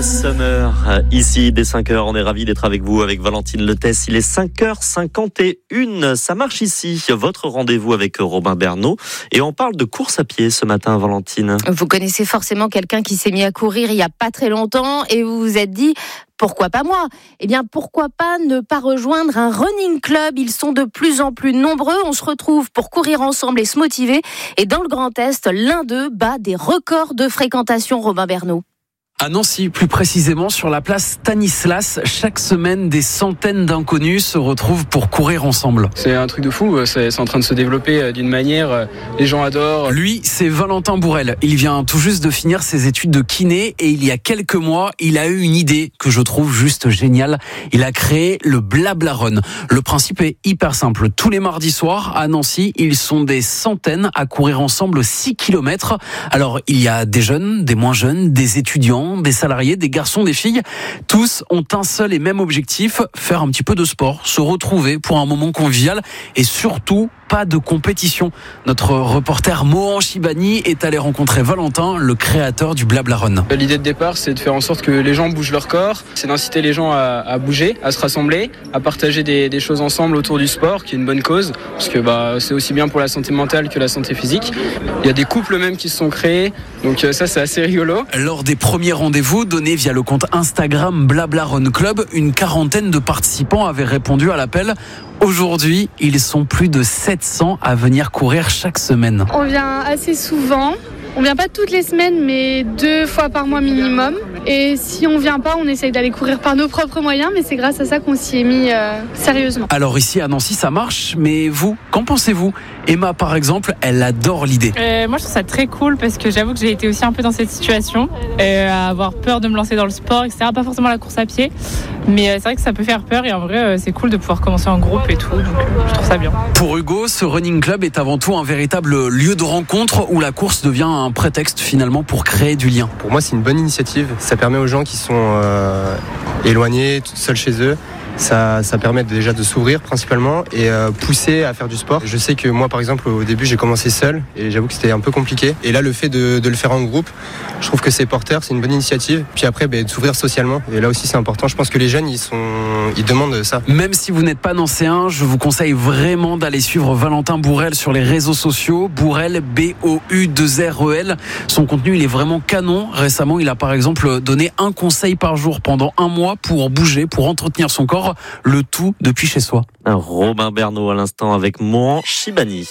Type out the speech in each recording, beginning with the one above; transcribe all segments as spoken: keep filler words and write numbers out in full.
Summer, ici dès cinq heures, on est ravis d'être avec vous, avec Valentine Letès. Il est cinq heures cinquante et une, ça marche ici, votre rendez-vous avec Robin Bernot. Et on parle de course à pied ce matin, Valentine. Vous connaissez forcément quelqu'un qui s'est mis à courir il n'y a pas très longtemps et vous vous êtes dit... Pourquoi pas moi ? Eh bien, pourquoi pas ne pas rejoindre un running club ? Ils sont de plus en plus nombreux. On se retrouve pour courir ensemble et se motiver. Et dans le Grand Est, l'un d'eux bat des records de fréquentation, Robin Bernot. À Nancy, plus précisément sur la place Stanislas, chaque semaine, des centaines d'inconnus se retrouvent pour courir ensemble. C'est un truc de fou, c'est, c'est en train de se développer d'une manière, les gens adorent. Lui, c'est Valentin Bourrel. Il vient tout juste de finir ses études de kiné et il y a quelques mois, il a eu une idée que je trouve juste géniale. Il a créé le Blabla Run. Le principe est hyper simple. Tous les mardis soirs, à Nancy, ils sont des centaines à courir ensemble six kilomètres. Alors, il y a des jeunes, des moins jeunes, des étudiants, des salariés, des garçons, des filles. Tous ont un seul et même objectif, faire un petit peu de sport, se retrouver pour un moment convivial et surtout pas de compétition. Notre reporter Mohan Chibani est allé rencontrer Valentin, le créateur du Blabla Run. L'idée de départ, c'est de faire en sorte que les gens bougent leur corps, c'est d'inciter les gens à, à bouger, à se rassembler, à partager des, des choses ensemble autour du sport, qui est une bonne cause, parce que bah, c'est aussi bien pour la santé mentale que la santé physique. Il y a des couples même qui se sont créés, donc ça c'est assez rigolo. Lors des premiers rendez-vous donnés via le compte Instagram Blabla Run Club, une quarantaine de participants avaient répondu à l'appel. Aujourd'hui, ils sont plus de sept cents à venir courir chaque semaine. On vient assez souvent. On vient pas toutes les semaines, mais deux fois par mois minimum. Et si on vient pas, on essaye d'aller courir par nos propres moyens, mais c'est grâce à ça qu'on s'y est mis euh, sérieusement. Alors ici à Nancy, ça marche, mais vous, qu'en pensez-vous ? Emma, par exemple, elle adore l'idée. Euh, moi, je trouve ça très cool parce que j'avoue que j'ai été aussi un peu dans cette situation, euh, à avoir peur de me lancer dans le sport, et cetera. Pas forcément la course à pied, mais euh, c'est vrai que ça peut faire peur et en vrai, euh, c'est cool de pouvoir commencer en groupe et tout, donc euh, je trouve ça bien. Pour Hugo, ce running club est avant tout un véritable lieu de rencontre où la course devient un prétexte finalement pour créer du lien. Pour moi, c'est une bonne initiative. Ça permet aux gens qui sont euh, éloignés, seuls chez eux, Ça, ça permet déjà de s'ouvrir principalement et euh, pousser à faire du sport. Je sais que moi par exemple au début j'ai commencé seul et j'avoue que c'était un peu compliqué. Et là le fait de, de le faire en groupe, je trouve que c'est porteur, c'est une bonne initiative. Puis après bah, de s'ouvrir socialement et là aussi c'est important. Je pense que les jeunes ils, sont, ils demandent ça. Même si vous n'êtes pas nancéen, je vous conseille vraiment d'aller suivre Valentin Bourrel sur les réseaux sociaux. Bourrel, B O U deux R E L. Son contenu il est vraiment canon. Récemment il a par exemple donné un conseil par jour pendant un mois pour bouger, pour entretenir son corps. Le tout depuis chez soi. Un Robin Bernot à l'instant avec Mohan Chibani.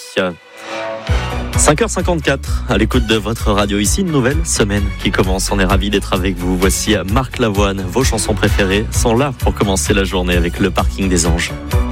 cinq heures cinquante-quatre, à l'écoute de votre radio ici, une nouvelle semaine qui commence. On est ravis d'être avec vous. Voici Marc Lavoine. Vos chansons préférées sont là pour commencer la journée avec le Parking des Anges.